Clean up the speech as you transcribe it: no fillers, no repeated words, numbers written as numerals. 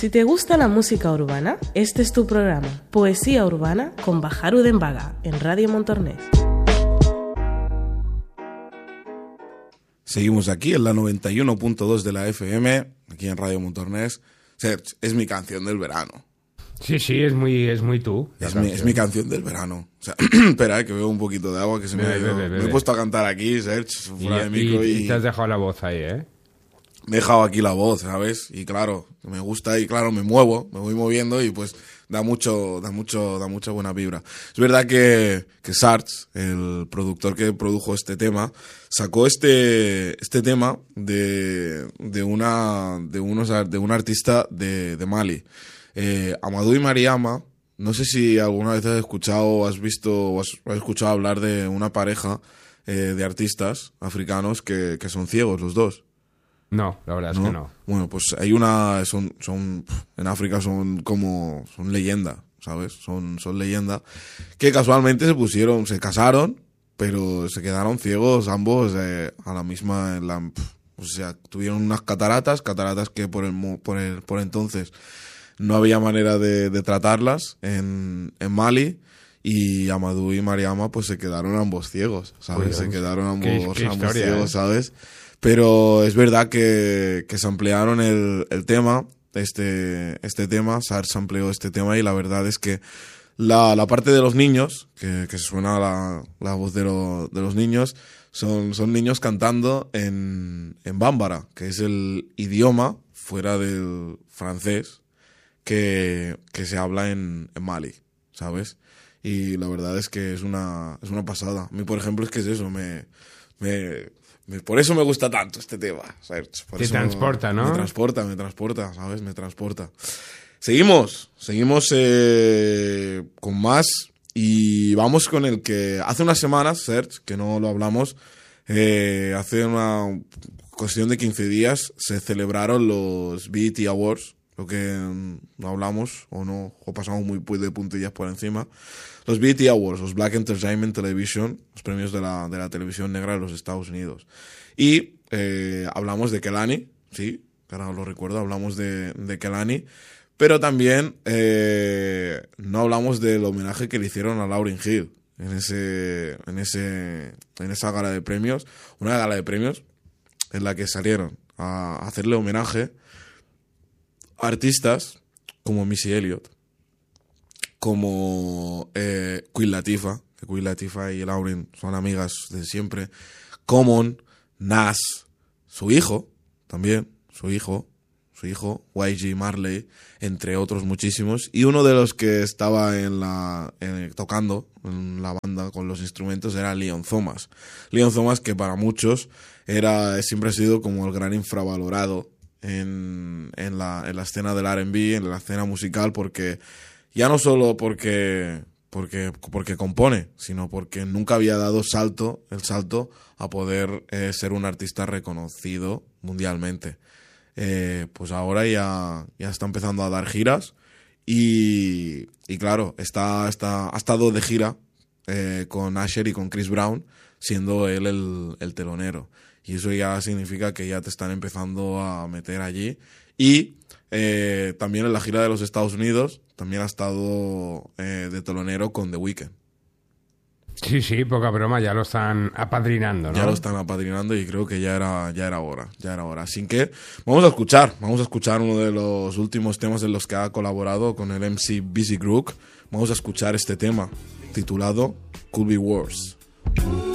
Si te gusta la música urbana, este es tu programa, Poesía Urbana con Bajaru Dembaga, en Radio Montornès. Seguimos aquí en la 91.2 de la FM, aquí en Radio Montornès. Serge, es mi canción del verano. Sí, es muy tú. Es mi canción del verano. O sea, espera, que veo un poquito de agua que se me ha ido. Me he puesto a cantar aquí, Serge, fuera de micro y te has dejado la voz ahí, ¿eh? Me he dejado aquí la voz, ¿sabes? Y claro, me gusta y claro, me muevo, me voy moviendo y pues da mucha buena vibra. Es verdad que Sarts, el productor que produjo este tema, sacó este tema de un artista de Mali. Amadou y Mariama, no sé si alguna vez has escuchado o has visto o has escuchado hablar de una pareja de artistas africanos que son ciegos los dos. No, la verdad es que no. Bueno, pues hay una, son en África son leyenda, ¿sabes? Son leyenda, que casualmente se casaron, pero se quedaron ciegos ambos a la misma, o sea, tuvieron unas cataratas que por entonces no había manera de tratarlas en Mali. Y Amadou y Mariama pues se quedaron ambos ciegos, ¿sabes? Se quedaron ambos ciegos, ¿sabes? Pero es verdad que samplearon el tema, este tema, Sarts sampleó este tema y la verdad es que la parte de los niños, que suena la voz de los niños, son niños cantando en bambara, que es el idioma fuera del francés que se habla en Mali, ¿sabes? Y la verdad es que es una pasada. A mí, por ejemplo, es que es eso, por eso me gusta tanto este tema, ¿sabes? Te transporta, ¿no? Me transporta, ¿sabes? Me transporta. Seguimos con más y vamos con el que hace unas semanas, Serge, que no lo hablamos, hace una cuestión de 15 días se celebraron los BET Awards, lo que no hablamos o pasamos muy de puntillas por encima. Los BET Awards, los Black Entertainment Television, los premios de la televisión negra de los Estados Unidos. Y hablamos de Kehlani, sí, ahora lo recuerdo, hablamos de Kehlani, pero también no hablamos del homenaje que le hicieron a Lauryn Hill en esa gala de premios, una gala de premios en la que salieron a hacerle homenaje a artistas como Missy Elliott, como Queen Latifah, que Queen Latifah y Lauryn son amigas de siempre, Common, Nas, su hijo, YG Marley, entre otros muchísimos, y uno de los que estaba tocando en la banda con los instrumentos era Leon Thomas. Leon Thomas, que para muchos siempre ha sido como el gran infravalorado en la escena del R&B, en la escena musical, porque ya no solo porque compone, sino porque nunca había dado el salto a poder ser un artista reconocido mundialmente. Pues ahora ya está empezando a dar giras y claro, ha estado de gira con Usher y con Chris Brown, siendo él el telonero. Y eso ya significa que ya te están empezando a meter allí. Y también en la gira de los Estados Unidos también ha estado de telonero con The Weeknd. Sí, poca broma, ya lo están apadrinando, ¿no? Ya lo están apadrinando y creo que ya era hora. Así que vamos a escuchar uno de los últimos temas en los que ha colaborado con el MC Busy Crook. Vamos a escuchar este tema titulado Could Be Worse.